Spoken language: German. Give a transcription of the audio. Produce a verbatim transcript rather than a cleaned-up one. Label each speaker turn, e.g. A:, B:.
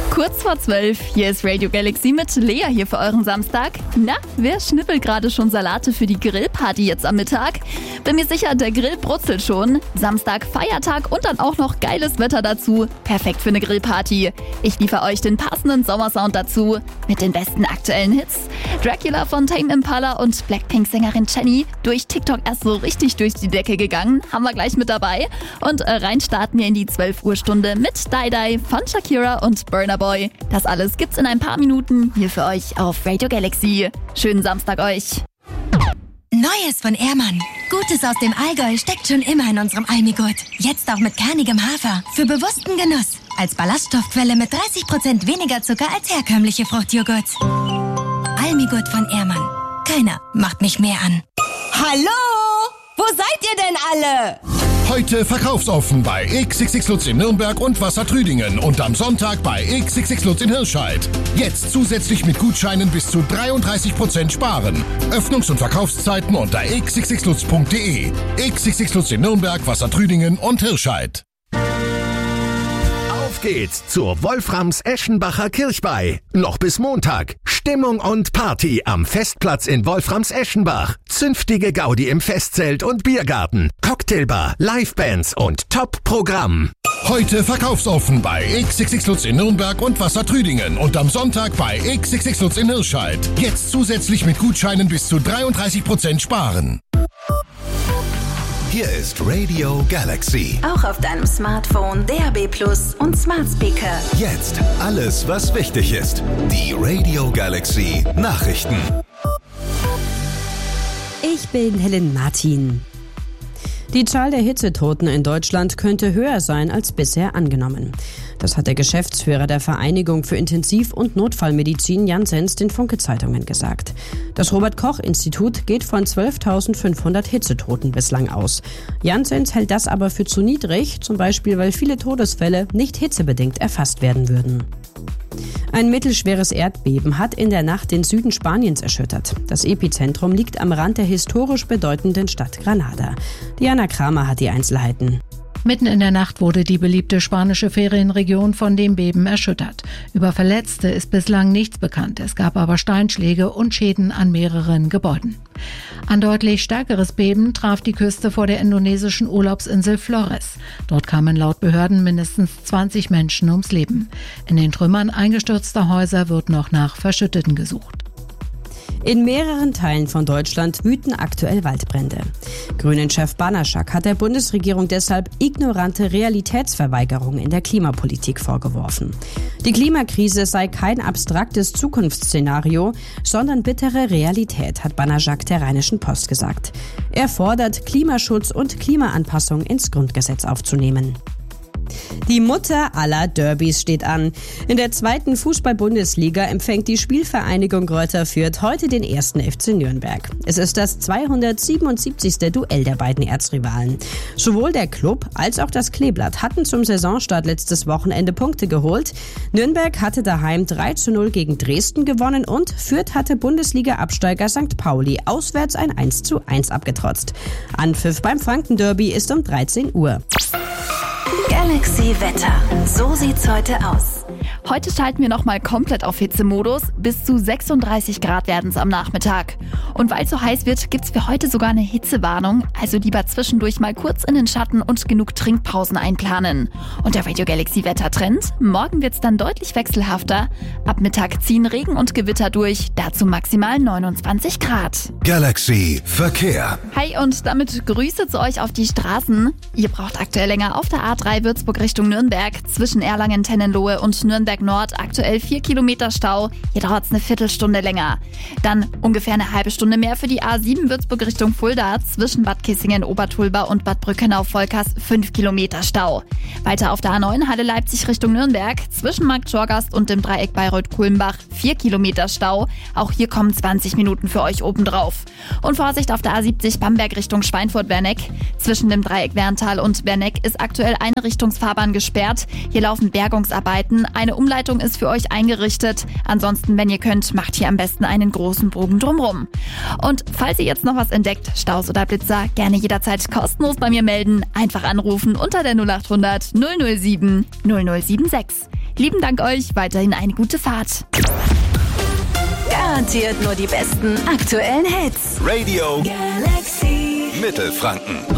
A: Kurz vor zwölf, hier ist Radio Galaxy mit Lea hier für euren Samstag. Na, wer schnippelt gerade schon Salate für die Grillparty jetzt am Mittag? Bin mir sicher, der Grill brutzelt schon. Samstag, Feiertag und dann auch noch geiles Wetter dazu. Perfekt für eine Grillparty. Ich liefere euch den passenden Sommersound dazu mit den besten aktuellen Hits. Dracula von Tame Impala und Blackpink-Sängerin Jennie, durch TikTok erst so richtig durch die Decke gegangen, haben wir gleich mit dabei. Und äh, rein starten wir in die zwölf Uhr Stunde mit Die Die von Shakira und Burna Boy. Das alles gibt's in ein paar Minuten hier für euch auf Radio Galaxy. Schönen Samstag euch.
B: Neues von Ehrmann. Gutes aus dem Allgäu steckt schon immer in unserem Almigurt. Jetzt auch mit kernigem Hafer. Für bewussten Genuss. Als Ballaststoffquelle mit dreißig Prozent weniger Zucker als herkömmliche Fruchtjoghurts. Almigurt von Ehrmann. Keiner macht mich mehr an.
C: Hallo? Wo seid ihr denn alle?
D: Heute verkaufsoffen bei X X X Lutz in Nürnberg und Wassertrüdingen und am Sonntag bei X X X Lutz in Hirscheid. Jetzt zusätzlich mit Gutscheinen bis zu dreiunddreißig Prozent sparen. Öffnungs- und Verkaufszeiten unter x x x lutz punkt de. X X X Lutz in Nürnberg, Wassertrüdingen und Hirscheid.
E: Auf geht's zur Wolframs-Eschenbacher Kirchweih. Noch bis Montag. Stimmung und Party am Festplatz in Wolframs-Eschenbach. Zünftige Gaudi im Festzelt und Biergarten. Cocktailbar, Livebands und Top-Programm.
D: Heute verkaufsoffen bei X X X Lutz in Nürnberg und Wassertrüdingen und am Sonntag bei X X X Lutz in Hirscheid. Jetzt zusätzlich mit Gutscheinen bis zu dreiunddreißig Prozent sparen.
E: Hier ist Radio Galaxy.
F: Auch auf deinem Smartphone, D A B Plus und Smart Speaker.
E: Jetzt alles, was wichtig ist. Die Radio Galaxy Nachrichten.
G: Ich bin Helen Martin. Die Zahl der Hitzetoten in Deutschland könnte höher sein als bisher angenommen. Das hat der Geschäftsführer der Vereinigung für Intensiv- und Notfallmedizin Jan Sens den Funke-Zeitungen gesagt. Das Robert-Koch-Institut geht von zwölftausendfünfhundert Hitzetoten bislang aus. Jan Sens hält das aber für zu niedrig, zum Beispiel weil viele Todesfälle nicht hitzebedingt erfasst werden würden. Ein mittelschweres Erdbeben hat in der Nacht den Süden Spaniens erschüttert. Das Epizentrum liegt am Rand der historisch bedeutenden Stadt Granada. Diana Kramer hat die Einzelheiten.
H: Mitten in der Nacht wurde die beliebte spanische Ferienregion von dem Beben erschüttert. Über Verletzte ist bislang nichts bekannt. Es gab aber Steinschläge und Schäden an mehreren Gebäuden. Ein deutlich stärkeres Beben traf die Küste vor der indonesischen Urlaubsinsel Flores. Dort kamen laut Behörden mindestens zwanzig Menschen ums Leben. In den Trümmern eingestürzter Häuser wird noch nach Verschütteten gesucht.
G: In mehreren Teilen von Deutschland wüten aktuell Waldbrände. Grünen-Chef Banaschak hat der Bundesregierung deshalb ignorante Realitätsverweigerung in der Klimapolitik vorgeworfen. Die Klimakrise sei kein abstraktes Zukunftsszenario, sondern bittere Realität, hat Banaschak der Rheinischen Post gesagt. Er fordert, Klimaschutz und Klimaanpassung ins Grundgesetz aufzunehmen. Die Mutter aller Derbys steht an. In der zweiten Fußball-Bundesliga empfängt die Spielvereinigung Greuther Fürth heute den ersten F C Nürnberg. Es ist das zweihundertsiebenundsiebzigste Duell der beiden Erzrivalen. Sowohl der Club als auch das Kleeblatt hatten zum Saisonstart letztes Wochenende Punkte geholt. Nürnberg hatte daheim drei zu null gegen Dresden gewonnen und Fürth hatte Bundesliga-Absteiger Sankt Pauli auswärts ein eins zu eins abgetrotzt. Anpfiff beim Franken-Derby ist um dreizehn Uhr.
F: Galaxy Wetter. So sieht's heute aus.
A: Heute schalten wir nochmal komplett auf Hitzemodus. Bis zu sechsunddreißig Grad werden es am Nachmittag. Und weil es so heiß wird, gibt's für heute sogar eine Hitzewarnung. Also lieber zwischendurch mal kurz in den Schatten und genug Trinkpausen einplanen. Und der Radio Galaxy Wettertrend? Morgen wird's dann deutlich wechselhafter. Ab Mittag ziehen Regen und Gewitter durch. Dazu maximal neunundzwanzig Grad.
E: Galaxy Verkehr.
A: Hi und damit Grüße zu euch auf die Straßen. Ihr braucht aktuell länger auf der A drei Würzburg Richtung Nürnberg. Zwischen Erlangen-Tennenlohe und Nürnberg Nord aktuell vier Kilometer Stau. Hier dauert es eine Viertelstunde länger. Dann ungefähr eine halbe Stunde mehr für die A sieben Würzburg Richtung Fulda. Zwischen Bad Kissingen, Obertulba und Bad Brückenau-Volkers fünf Kilometer Stau. Weiter auf der A neun Halle Leipzig Richtung Nürnberg. Zwischen Markt Schorgast und dem Dreieck Bayreuth-Kulmbach vier Kilometer Stau. Auch hier kommen zwanzig Minuten für euch obendrauf. Und Vorsicht auf der A siebzig Bamberg Richtung Schweinfurt-Werneck. Zwischen dem Dreieck Werntal und Werneck ist aktuell eine Richtungsfahrbahn gesperrt. Hier laufen Bergungsarbeiten. Eine Umleitung ist für euch eingerichtet. Ansonsten, wenn ihr könnt, macht hier am besten einen großen Bogen drumrum. Und falls ihr jetzt noch was entdeckt, Staus oder Blitzer, gerne jederzeit kostenlos bei mir melden. Einfach anrufen unter der null acht hundert null null sieben null null sieben sechs. Lieben Dank euch, weiterhin eine gute Fahrt.
F: Garantiert nur die besten aktuellen Hits.
I: Radio
F: Galaxy
I: Mittelfranken.